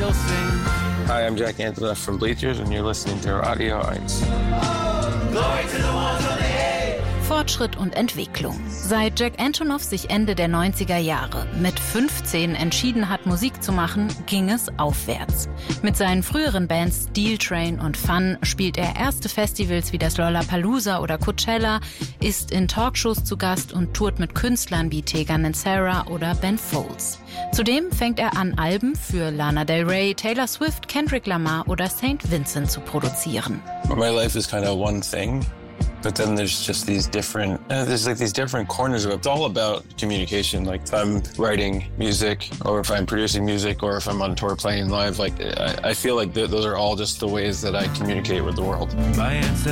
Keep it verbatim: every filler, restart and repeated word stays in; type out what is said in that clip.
still sing. Hi, I'm Jack Antonoff from Bleachers and you're listening to Radio eins. Glory to the ones on the hay. Fortschritt und Entwicklung. Seit Jack Antonoff sich Ende der neunziger Jahre mit fünfzehn entschieden hat, Musik zu machen, ging es aufwärts. Mit seinen früheren Bands Steel Train und Fun spielt er erste Festivals wie das Lollapalooza oder Coachella, ist in Talkshows zu Gast und tourt mit Künstlern wie Tegan and Sara oder Ben Folds. Zudem fängt er an, Alben für Lana Del Rey, Taylor Swift, Kendrick Lamar oder Saint Vincent zu produzieren. My life is kind of one thing. But then there's just these different, uh, there's like these different corners of it. It's all about communication. Like if I'm writing music or if I'm producing music or if I'm on tour playing live, like I, I feel like th- those are all just the ways that I communicate with the world. My answer